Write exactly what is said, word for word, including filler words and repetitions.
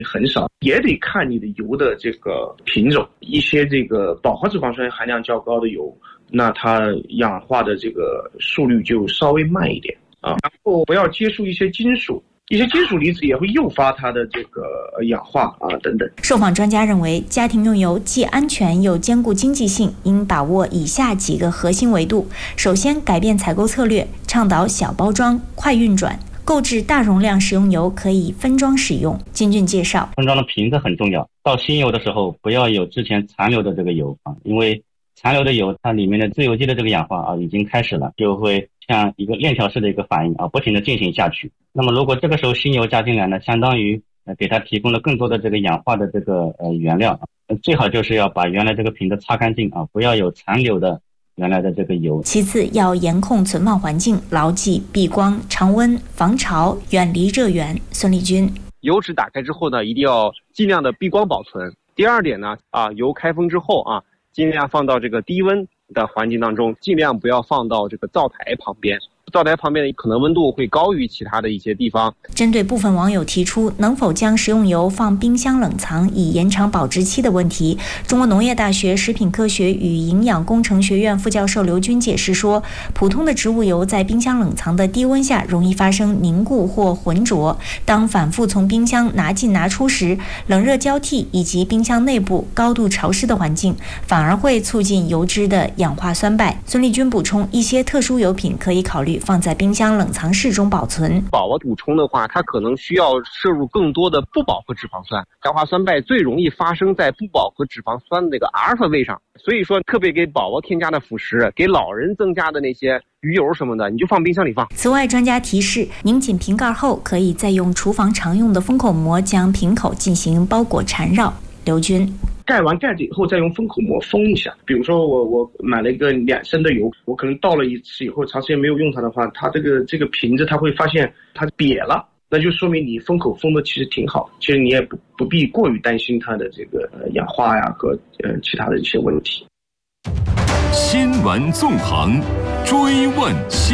很少，也得看你的油的这个品种。一些这个饱和脂肪酸含量较高的油，那它氧化的这个速率就稍微慢一点啊。然后不要接触一些金属。一些金属离子也会诱发它的这个氧化啊等等。 受访专家认为，家庭用油既安全又兼顾经济性，应把握以下几个核心维度：首先，改变采购策略，倡导小包装、快运转。购置大容量食用油可以分装使用。金俊介绍， 分装的瓶子很重要。倒新油的时候，不要有之前残留的这个油啊，因为残留的油，它里面的自由基的这个氧化啊已经开始了，就会像一个链条式的一个反应啊，不停地进行下去。那么如果这个时候新油加进来呢，相当于呃给它提供了更多的这个氧化的这个呃原料啊，最好就是要把原来这个瓶子擦干净啊，不要有残留的原来的这个油。 其次，要严控存放环境，牢记避光、常温、防潮，远离热源。孙立军， 油脂打开之后呢，一定要尽量的避光保存。第二点呢，啊，油开封之后啊，尽量放到这个低温的环境当中，尽量不要放到这个灶台旁边。灶台旁边的可能温度会高于其他的一些地方。 针对部分网友提出能否将食用油放冰箱冷藏以延长保质期的问题，中国农业大学食品科学与营养工程学院副教授刘军解释说，普通的植物油在冰箱冷藏的低温下容易发生凝固或浑浊，当反复从冰箱拿进拿出时，冷热交替以及冰箱内部高度潮湿的环境反而会促进油脂的氧化酸败。孙立军补充，一些特殊油品可以考虑放在冰箱冷藏室中保存。 饱和补充的话，它可能需要摄入更多的不饱和脂肪酸，氧化酸败最容易发生在不饱和脂肪酸的那个阿尔法位上。所以说，特别给宝宝添加的辅食，给老人增加的那些鱼油什么的，你就放冰箱里放。 此外，专家提示，拧紧瓶盖后，可以再用厨房常用的封口膜将瓶口进行包裹缠绕。刘军， 盖完盖子以后再用封口膜封一下。比如说我我买了一个两升的油，我可能倒了一次以后长时间没有用它的话，它这个这个瓶子它会发现它瘪了，那就说明你封口封的其实挺好，其实你也不不必过于担心它的这个呃氧化呀和呃其他的一些问题。 新闻纵横，追问新